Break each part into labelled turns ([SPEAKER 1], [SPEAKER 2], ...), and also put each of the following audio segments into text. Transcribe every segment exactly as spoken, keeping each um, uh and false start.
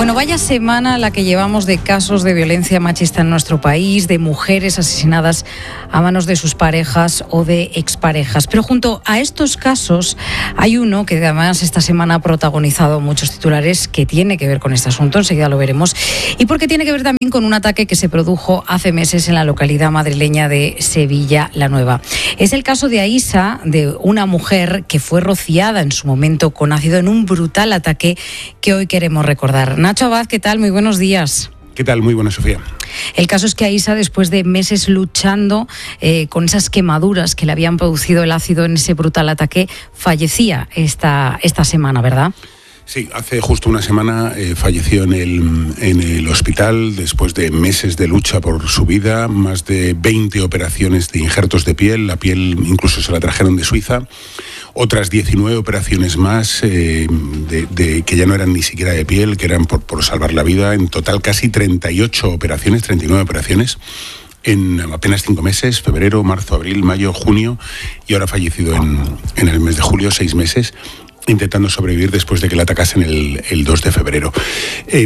[SPEAKER 1] Bueno, vaya semana la que llevamos de casos de violencia machista en nuestro país, de mujeres asesinadas a manos de sus parejas o de exparejas. Pero junto a estos casos hay uno que además esta semana ha protagonizado muchos titulares que tiene que ver con este asunto, enseguida lo veremos, y porque tiene que ver también con un ataque que se produjo hace meses en la localidad madrileña de Sevilla la Nueva. Es el caso de Aísa, de una mujer que fue rociada en su momento con ácido en un brutal ataque que hoy queremos recordar. Nacho Abad, ¿qué tal? Muy buenos días.
[SPEAKER 2] ¿Qué tal? Muy buena, Sofía.
[SPEAKER 1] El caso es que Aísa, después de meses luchando eh, con esas quemaduras que le habían producido el ácido en ese brutal ataque, fallecía esta, esta semana, ¿verdad?
[SPEAKER 2] Sí, hace justo una semana eh, falleció en el, en el hospital después de meses de lucha por su vida, más de veinte operaciones de injertos de piel, la piel incluso se la trajeron de Suiza, otras diecinueve operaciones más eh, de, de, que ya no eran ni siquiera de piel, que eran por, por salvar la vida, en total casi treinta y ocho operaciones, treinta y nueve operaciones. En apenas cinco meses, febrero, marzo, abril, mayo, junio, y ahora fallecido en, en el mes de julio, seis meses, intentando sobrevivir después de que la atacasen el, el dos de febrero. Eh,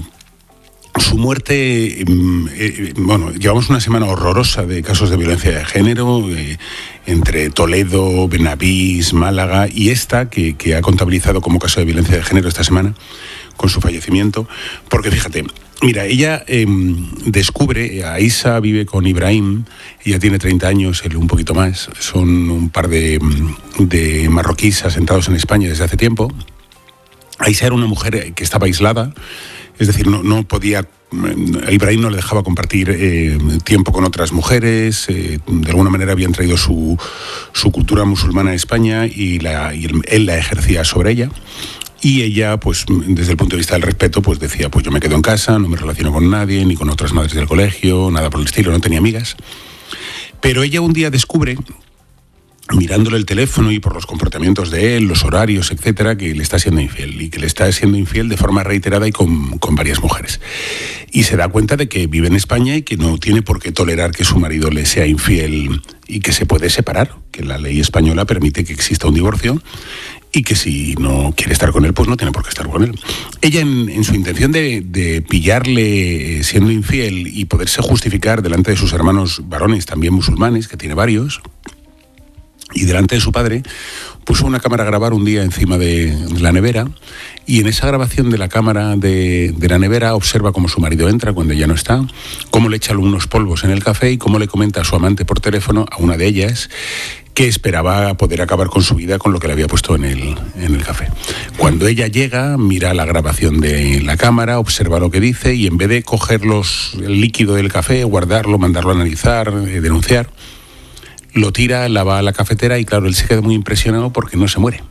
[SPEAKER 2] su muerte, eh, bueno, llevamos una semana horrorosa de casos de violencia de género, eh, entre Toledo, Benavís, Málaga, y esta, que, que ha contabilizado como caso de violencia de género esta semana, con su fallecimiento, porque fíjate, mira, ella eh, descubre, Aísa vive con Ibrahim, ella tiene treinta años, él un poquito más, son un par de, de marroquíes asentados en España desde hace tiempo. Aísa era una mujer que estaba aislada, es decir, no, no podía, Ibrahim no le dejaba compartir eh, tiempo con otras mujeres, eh, de alguna manera habían traído su, su cultura musulmana a España y, la, y él, él la ejercía sobre ella. Y ella, pues, desde el punto de vista del respeto, pues decía, pues yo me quedo en casa, no me relaciono con nadie, ni con otras madres del colegio, nada por el estilo, no tenía amigas. Pero ella un día descubre, mirándole el teléfono y por los comportamientos de él, los horarios, etcétera, que le está siendo infiel, y que le está siendo infiel de forma reiterada y con, con varias mujeres. Y se da cuenta de que vive en España y que no tiene por qué tolerar que su marido le sea infiel y que se puede separar, que la ley española permite que exista un divorcio, y que si no quiere estar con él, pues no tiene por qué estar con él. Ella, en, en su intención de, de pillarle siendo infiel y poderse justificar delante de sus hermanos varones, también musulmanes, que tiene varios, y delante de su padre, puso una cámara a grabar un día encima de, de la nevera, y en esa grabación de la cámara de, de la nevera observa cómo su marido entra cuando ella no está, cómo le echa unos polvos en el café y cómo le comenta a su amante por teléfono, a una de ellas, que esperaba poder acabar con su vida con lo que le había puesto en el, en el café. Cuando ella llega, mira la grabación de la cámara, observa lo que dice y en vez de coger los, el líquido del café, guardarlo, mandarlo a analizar, eh, denunciar, lo tira, la va a la cafetera y claro, él se queda muy impresionado porque no se muere.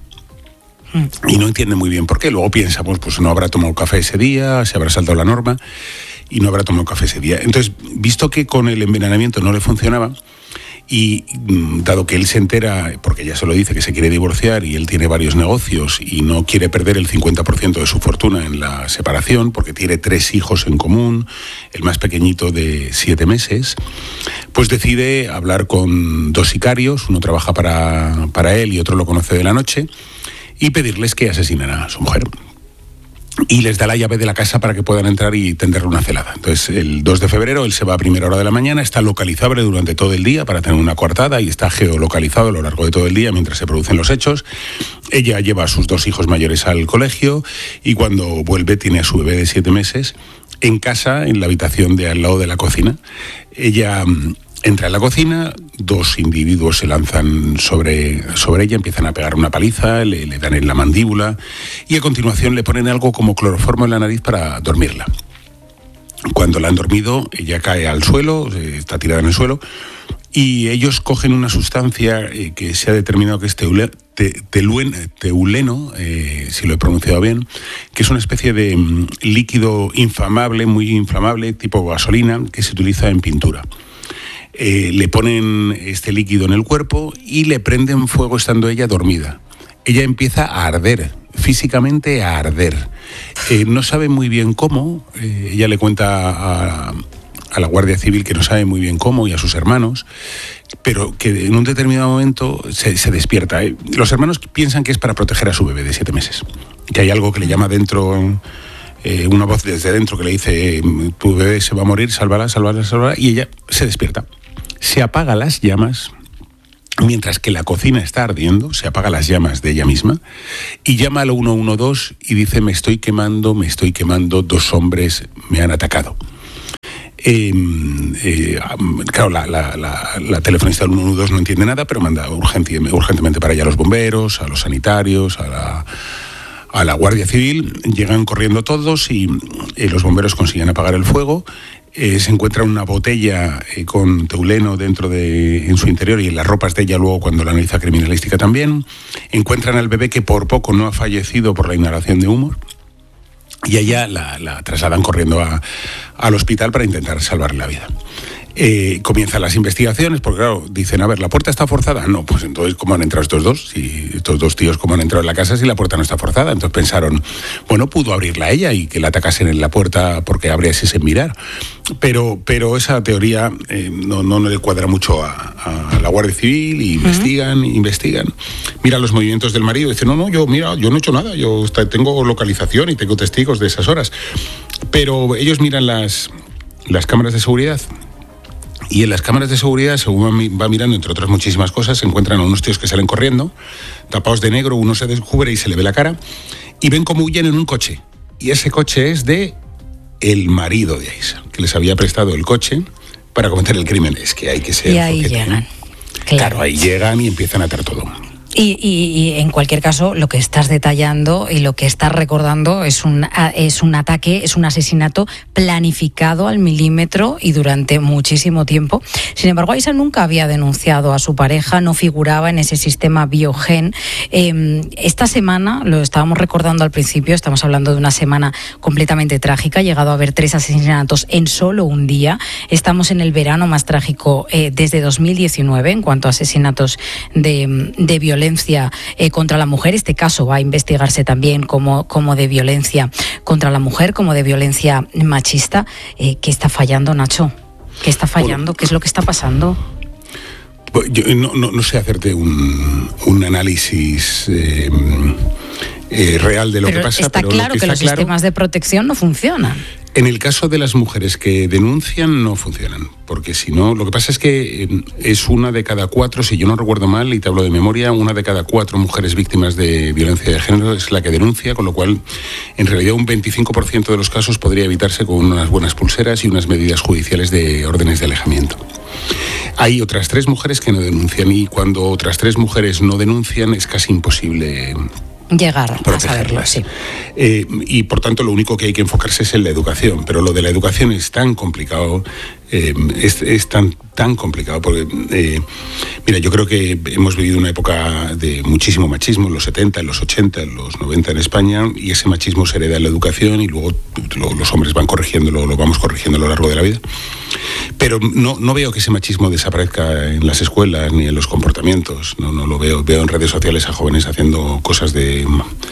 [SPEAKER 2] Y no entiende muy bien por qué. Luego piensa, pues, pues no habrá tomado café ese día, se habrá saltado la norma y no habrá tomado café ese día. Entonces, visto que con el envenenamiento no le funcionaba, y dado que él se entera, porque ella se lo dice, que se quiere divorciar y él tiene varios negocios y no quiere perder el cincuenta por ciento de su fortuna en la separación, porque tiene tres hijos en común, el más pequeñito de siete meses, pues decide hablar con dos sicarios, uno trabaja para, para él y otro lo conoce de la noche, y pedirles que asesinen a su mujer. Y les da la llave de la casa para que puedan entrar y tenderle una celada. Entonces, el dos de febrero, él se va a primera hora de la mañana, está localizable durante todo el día para tener una coartada y está geolocalizado a lo largo de todo el día mientras se producen los hechos. Ella lleva a sus dos hijos mayores al colegio y cuando vuelve tiene a su bebé de siete meses en casa, en la habitación de al lado de la cocina. Ella entra en la cocina, dos individuos se lanzan sobre, sobre ella, empiezan a pegar una paliza, le, le dan en la mandíbula y a continuación le ponen algo como cloroformo en la nariz para dormirla. Cuando la han dormido, ella cae al suelo, está tirada en el suelo, y ellos cogen una sustancia eh, que se ha determinado que es teule, te, teluen, teuleno, eh, si lo he pronunciado bien, que es una especie de um, líquido inflamable, muy inflamable, tipo gasolina, que se utiliza en pintura. Eh, le ponen este líquido en el cuerpo y le prenden fuego estando ella dormida. Ella empieza a arder, físicamente a arder. Eh, no sabe muy bien cómo, eh, ella le cuenta a, a la Guardia Civil que no sabe muy bien cómo y a sus hermanos, pero que en un determinado momento se, se despierta. Los hermanos piensan que es para proteger a su bebé de siete meses, que hay algo que le llama dentro eh, una voz desde dentro que le dice, tu bebé se va a morir, sálvala, sálvala, sálvala, y ella se despierta. Se apaga las llamas, mientras que la cocina está ardiendo, se apaga las llamas de ella misma, y llama al uno uno dos y dice, me estoy quemando, me estoy quemando, dos hombres me han atacado. Eh, eh, claro, la, la, la, la telefonista del uno uno dos no entiende nada, pero manda urgente, urgentemente para allá a los bomberos, a los sanitarios, a la, a la Guardia Civil. Llegan corriendo todos y eh, los bomberos consiguen apagar el fuego. Eh, se encuentra una botella eh, con teuleno dentro de, en su interior y en las ropas de ella luego cuando la analiza criminalística también. Encuentran al bebé que por poco no ha fallecido por la inhalación de humo. Y a ella la, la trasladan corriendo a, al hospital para intentar salvarle la vida. Eh, comienzan las investigaciones, porque claro, dicen, a ver, ¿la puerta está forzada? No, pues entonces, ¿cómo han entrado estos dos? Si estos dos tíos, ¿cómo han entrado en la casa si la puerta no está forzada? Entonces pensaron, bueno, pudo abrirla ella y que la atacasen en la puerta porque abriese sin mirar. Pero, pero esa teoría eh, no, no, no le cuadra mucho a, a la Guardia Civil, y investigan, uh-huh. investigan. Mira los movimientos del marido y dice, no, no, yo, mira, yo no he hecho nada, yo tengo localización y tengo testigos de esas horas. Pero ellos miran las, las cámaras de seguridad. Y en las cámaras de seguridad, según va mirando, entre otras muchísimas cosas, se encuentran a unos tíos que salen corriendo, tapados de negro, uno se descubre y se le ve la cara, y ven cómo huyen en un coche. Y ese coche es de el marido de Aisha, que les había prestado el coche para cometer el crimen. Es que hay que ser...
[SPEAKER 1] Y ahí foquete, llegan.
[SPEAKER 2] Claro. claro, ahí llegan y empiezan a atar todo.
[SPEAKER 1] Y, y, y en cualquier caso, lo que estás detallando y lo que estás recordando es un, es un ataque, es un asesinato planificado al milímetro y durante muchísimo tiempo. Sin embargo, Aisha nunca había denunciado a su pareja, no figuraba en ese sistema Biogen. Eh, esta semana, lo estábamos recordando al principio, estamos hablando de una semana completamente trágica, ha llegado a haber tres asesinatos en solo un día. Estamos en el verano más trágico eh, desde dos mil diecinueve en cuanto a asesinatos de, de violencia. violencia eh, contra la mujer. Este caso va a investigarse también como, como de violencia contra la mujer, como de violencia machista. Eh, ¿Qué está fallando, Nacho? ¿Qué está fallando? Bueno, ¿qué es lo que está pasando?
[SPEAKER 2] Yo no, no, no sé hacerte un, un análisis eh, eh, real de lo
[SPEAKER 1] pero
[SPEAKER 2] que pasa.
[SPEAKER 1] Está
[SPEAKER 2] pero
[SPEAKER 1] claro
[SPEAKER 2] que,
[SPEAKER 1] que
[SPEAKER 2] está
[SPEAKER 1] los
[SPEAKER 2] claro,
[SPEAKER 1] sistemas de protección no funcionan.
[SPEAKER 2] En el caso de las mujeres que denuncian, no funcionan, porque si no, lo que pasa es que es una de cada cuatro, si yo no recuerdo mal, y te hablo de memoria, una de cada cuatro mujeres víctimas de violencia de género es la que denuncia, con lo cual, en realidad, un veinticinco por ciento de los casos podría evitarse con unas buenas pulseras y unas medidas judiciales de órdenes de alejamiento. Hay otras tres mujeres que no denuncian, y cuando otras tres mujeres no denuncian es casi imposible
[SPEAKER 1] llegar a saberlo, sí.
[SPEAKER 2] Eh, y por tanto lo único que hay que enfocarse es en la educación, pero lo de la educación es tan complicado, eh, es, es tan, tan complicado, porque, eh, mira, yo creo que hemos vivido una época de muchísimo machismo en los setenta, en los ochenta, en los noventa en España, y ese machismo se hereda en la educación y luego lo, los hombres van corrigiéndolo, lo vamos corrigiendo a lo largo de la vida. Pero no, no veo que ese machismo desaparezca en las escuelas ni en los comportamientos, no, no lo veo. Veo en redes sociales a jóvenes haciendo cosas de...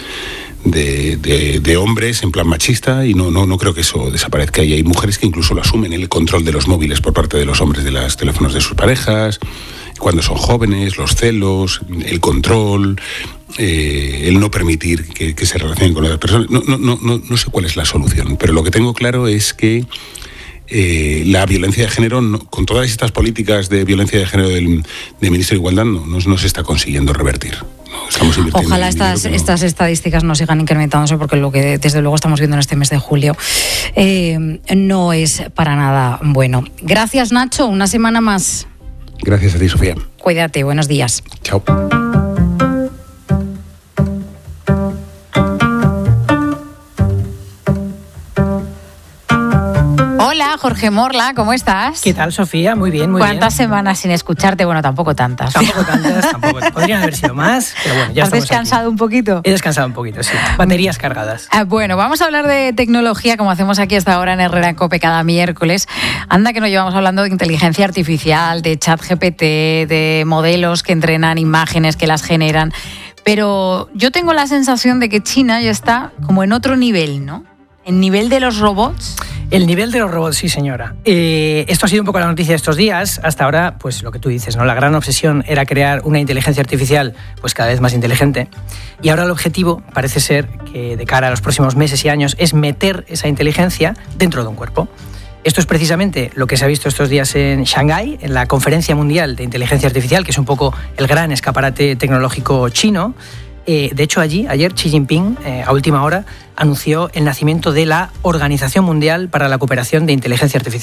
[SPEAKER 2] De, de, de hombres en plan machista, y no, no, no creo que eso desaparezca. Y hay mujeres que incluso lo asumen, el control de los móviles por parte de los hombres de los teléfonos de sus parejas, cuando son jóvenes, los celos, el control, eh, el no permitir que, que se relacionen con otras personas. No, no, no, no, no sé cuál es la solución, pero lo que tengo claro es que Eh, la violencia de género, no, con todas estas políticas de violencia de género del, del Ministro de Igualdad, no, no, no se está consiguiendo revertir. No, estamos
[SPEAKER 1] Ojalá estas, no... estas estadísticas no sigan incrementándose, porque lo que desde luego estamos viendo en este mes de julio eh, no es para nada bueno. Gracias, Nacho, una semana más.
[SPEAKER 2] Gracias a ti, Sofía.
[SPEAKER 1] Cuídate, buenos días.
[SPEAKER 2] Chao.
[SPEAKER 1] Hola, Jorge Morla, ¿cómo estás?
[SPEAKER 3] ¿Qué tal, Sofía? Muy bien, muy
[SPEAKER 1] ¿Cuántas
[SPEAKER 3] bien.
[SPEAKER 1] semanas sin escucharte? Bueno, tampoco tantas.
[SPEAKER 3] Tampoco tantas, tampoco. Podrían haber sido más, pero bueno, ya
[SPEAKER 1] ¿Has
[SPEAKER 3] estamos
[SPEAKER 1] descansado
[SPEAKER 3] aquí.
[SPEAKER 1] un poquito?
[SPEAKER 3] He descansado un poquito, sí. Baterías cargadas.
[SPEAKER 1] Ah, bueno, vamos a hablar de tecnología, como hacemos aquí hasta ahora en Herrera en COPE cada miércoles. Anda que nos llevamos hablando de inteligencia artificial, de ChatGPT, de modelos que entrenan imágenes, que las generan. Pero yo tengo la sensación de que China ya está como en otro nivel, ¿no? En nivel de los robots.
[SPEAKER 3] El nivel de los robots, sí señora. Eh, esto ha sido un poco la noticia de estos días. Hasta ahora, pues lo que tú dices, ¿no? La gran obsesión era crear una inteligencia artificial pues cada vez más inteligente. Y ahora el objetivo parece ser que de cara a los próximos meses y años es meter esa inteligencia dentro de un cuerpo. Esto es precisamente lo que se ha visto estos días en Shanghái, en la Conferencia Mundial de Inteligencia Artificial, que es un poco el gran escaparate tecnológico chino. Eh, de hecho, allí, ayer, Xi Jinping, eh, a última hora, anunció el nacimiento de la Organización Mundial para la Cooperación de Inteligencia Artificial.